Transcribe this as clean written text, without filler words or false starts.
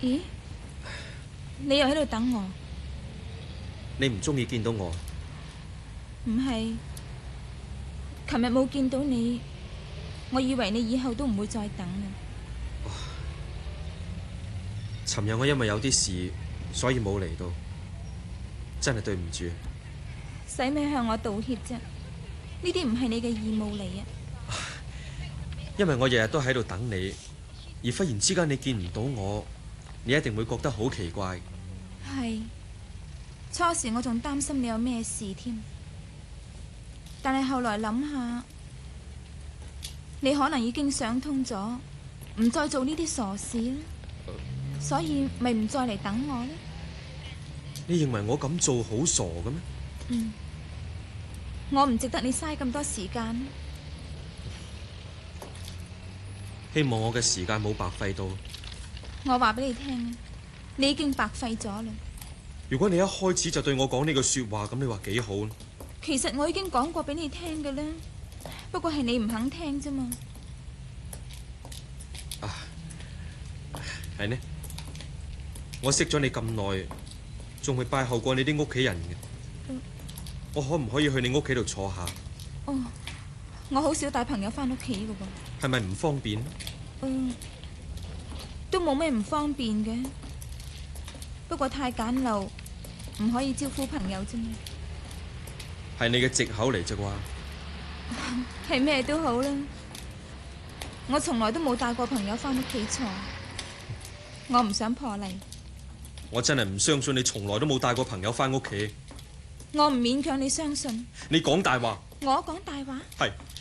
咦？你又喺度等我？ 你唔中意見到我？ 唔係，琴日冇見到你，我以為你以後都唔會再等啦。 尋日我因為有啲事，所以冇嚟到，真係對唔住。 使咩向我道歉啫？呢啲唔係你嘅義務嚟啊！ 因為我日日都喺度等你，而忽然之間你見唔到我，你一定會覺得好奇怪。 係，初時我仲擔心你有咩事添，但係後來諗下，你可能已經想通咗，唔再做呢啲傻事啦，所以咪唔再嚟等我呢？ 你認為我咁做好傻嘅咩？ 嗯，我唔值得你嘥咁多時間。 希望我嘅時間冇白費到。 我話俾你聽，你已經白費咗啦。 如果你一開始就對我講呢句說話，咁你話幾好呢？ 其實我已經講過俾你聽嘅啦，不過係你唔肯聽啫嘛。 啊，係呢？我識咗你咁耐，仲會拜候過你啲屋企人嘅。我可唔可以去你屋企度坐下？ 哦，我好少帶朋友翻屋企嘅噃。 係咪唔方便？ 都冇咩唔方便嘅，不過太簡陋，唔可以招呼朋友啫嘛。 係你嘅藉口嚟啫啩？ 係咩都好啦，我從來都冇帶過朋友翻屋企坐，我唔想破例。 我真係唔相信你從來都冇帶過朋友翻屋企。 我唔勉強你相信。 你講大話。 我講大話？ 係，